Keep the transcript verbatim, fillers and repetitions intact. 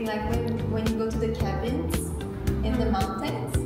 like when when you go to the cabins in the mountains.